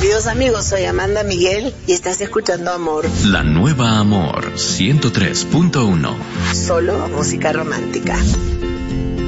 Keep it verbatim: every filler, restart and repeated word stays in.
Queridos amigos, soy Amanda Miguel y estás escuchando Amor. La nueva Amor ciento tres punto uno. Solo música romántica.